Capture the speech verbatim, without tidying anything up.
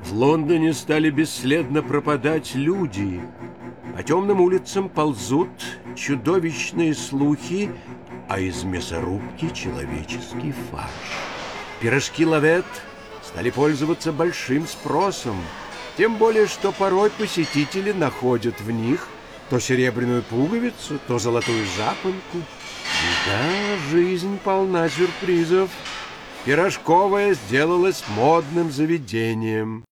В Лондоне стали бесследно пропадать люди. По темным улицам ползут чудовищные слухи, а из мясорубки человеческий фарш. Пирожки Лавет стали пользоваться большим спросом, тем более, что порой посетители находят в них то серебряную пуговицу, то золотую запонку. И да, жизнь полна сюрпризов. Пирожковая сделалась модным заведением.